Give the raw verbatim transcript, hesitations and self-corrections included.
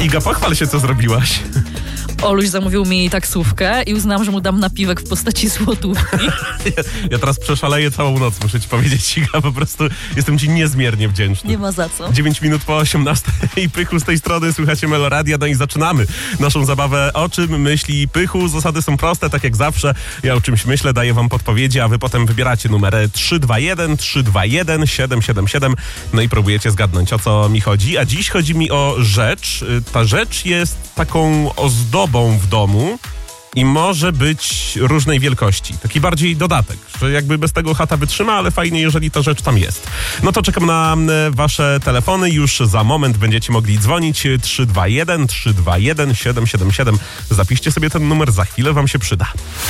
Iga, pochwal się, co zrobiłaś. Oluś zamówił mi taksówkę i uznałam, że mu dam napiwek w postaci złotówki. Ja, ja teraz przeszaleję całą noc, muszę ci powiedzieć, Iga, po prostu jestem ci niezmiernie wdzięczny. Nie ma za co. dziewięć minut po osiemnastej. Pychu z tej strony, słuchacie Meloradia, no i zaczynamy naszą zabawę. O czym myśli Pychu? Zasady są proste, tak jak zawsze. Ja o czymś myślę, daję wam podpowiedzi, a wy potem wybieracie numery trzy dwa jeden, trzy dwa jeden, siedem siedem siedem, no i próbujecie zgadnąć, o co mi chodzi. A dziś chodzi mi o rzecz. Ta rzecz jest taką ozdobą w domu i może być różnej wielkości. Taki bardziej dodatek, że jakby bez tego chata wytrzyma, ale fajnie, jeżeli ta rzecz tam jest. No to czekam na wasze telefony. Już za moment będziecie mogli dzwonić. trzy dwa jeden, trzy dwa jeden, siedem siedem siedem. Zapiszcie sobie ten numer, za chwilę wam się przyda.